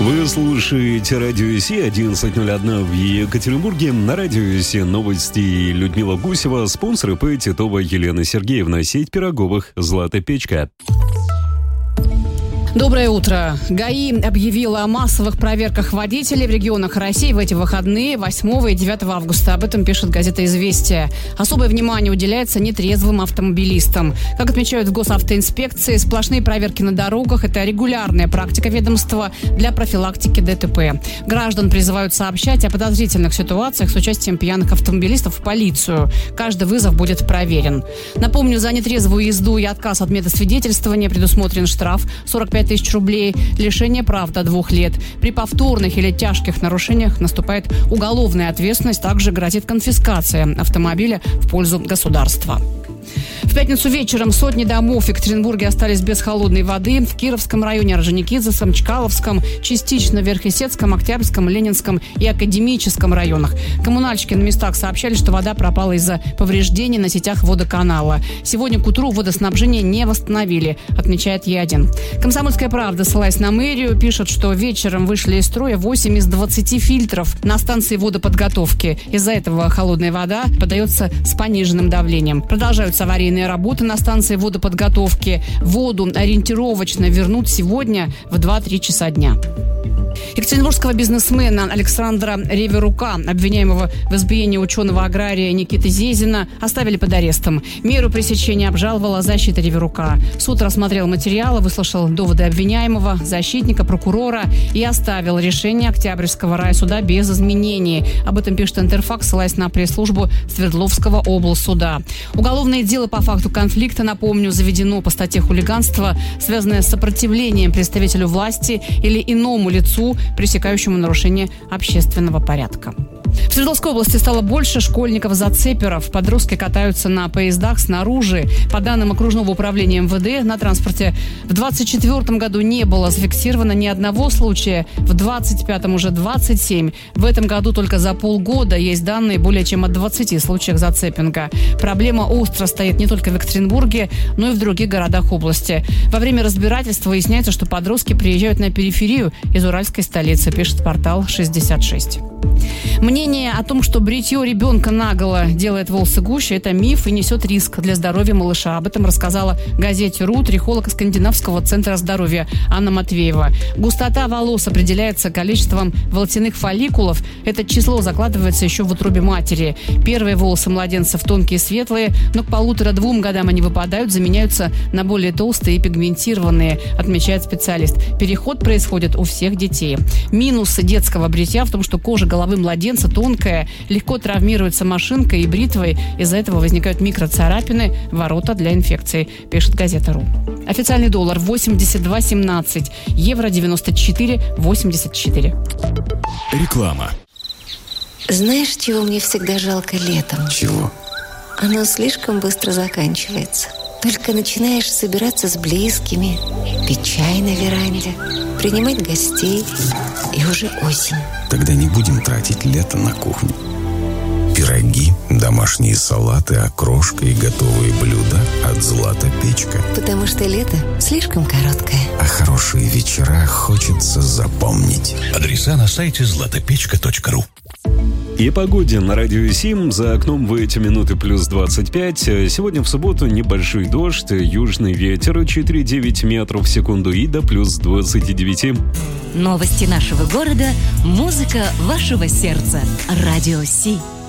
Вы слушаете радио Си, 11:01 в Екатеринбурге. На радио Си новости. Людмила Гусева, спонсор ИП Титова Елена Сергеевна, сеть пироговых «Злата Печка». Доброе утро. ГАИ объявила о массовых проверках водителей в регионах России в эти выходные 8 и 9 августа. Об этом пишет газета «Известия». Особое внимание уделяется нетрезвым автомобилистам. Как отмечают в госавтоинспекции, сплошные проверки на дорогах – это регулярная практика ведомства для профилактики ДТП. Граждан призывают сообщать о подозрительных ситуациях с участием пьяных автомобилистов в полицию. Каждый вызов будет проверен. Напомню, за нетрезвую езду и отказ от медосвидетельствования предусмотрен штраф 45 тысяч рублей, лишение прав до 2 лет. При повторных или тяжких нарушениях наступает уголовная ответственность, также грозит конфискация автомобиля в пользу государства. В пятницу вечером сотни домов в Екатеринбурге остались без холодной воды. В Кировском районе, Орджоникидзевском, Чкаловском, частично в Верхесецком, Октябрьском, Ленинском и Академическом районах. Коммунальщики на местах сообщали, что вода пропала из-за повреждений на сетях водоканала. Сегодня к утру водоснабжение не восстановили, отмечает Е1. «Комсомольская правда», ссылаясь на мэрию, пишет, что вечером вышли из строя 8 из 20 фильтров на станции водоподготовки. Из-за этого холодная вода подается с пониженным давлением. Продолжаются аварийные работы на станции водоподготовки. Воду ориентировочно вернут сегодня в 2-3 часа дня. Екатеринбургского бизнесмена Александра Реверука, обвиняемого в избиении ученого-агрария Никиты Зезина, оставили под арестом. Меру пресечения обжаловала защита Реверука. Суд рассмотрел материалы, выслушал доводы обвиняемого, защитника, прокурора и оставил решение Октябрьского райсуда без изменений. Об этом пишет Интерфакс, ссылаясь на пресс-службу Свердловского облсуда. Уголовное дело по факту конфликта, напомню, заведено по статье хулиганства, связанное с сопротивлением представителю власти или иному лицу, пресекающему нарушение общественного порядка. В Свердловской области стало больше школьников-зацеперов. Подростки катаются на поездах снаружи. По данным окружного управления МВД, на транспорте в 2024 году не было зафиксировано ни одного случая, в 2025 уже 27. В этом году только за полгода есть данные более чем о 20 случаях зацепинга. Проблема остро стоит не только в Екатеринбурге, но и в других городах области. Во время разбирательства выясняется, что подростки приезжают на периферию из уральской столицы, пишет портал 66. Мнение о том, что бритье ребенка наголо делает волосы гуще, это миф и несет риск для здоровья малыша. Об этом рассказала газете РУ трихолог Скандинавского центра здоровья Анна Матвеева. Густота волос определяется количеством волосяных фолликулов. Это число закладывается еще в утробе матери. Первые волосы младенцев тонкие и светлые, но к 1,5-2 годам они выпадают, заменяются на более толстые и пигментированные, отмечает специалист. Переход происходит у всех детей. Минус детского бритья в том, что кожа головы младенца тонкая, легко травмируется машинкой и бритвой. Из-за этого возникают микроцарапины, ворота для инфекции, пишет газета РУ. Официальный доллар 82,17, евро 94,84. Реклама. Знаешь, чего мне всегда жалко летом? Чего? Оно слишком быстро заканчивается. Только начинаешь собираться с близкими, пить чай на веранде, принимать гостей, и уже осень. Тогда не будем тратить лето на кухню. Пироги, домашние салаты, окрошка и готовые блюда от «Злата Печка». Потому что лето слишком короткое. А хорошие вечера хочется запомнить. Адреса на сайте zlatopechka.ru. И погоде на радио Сим. За окном в эти минуты плюс 25. Сегодня в субботу небольшой дождь, южный ветер 4,9 метров в секунду и до плюс 29. Новости нашего города, музыка вашего сердца. Радио Си.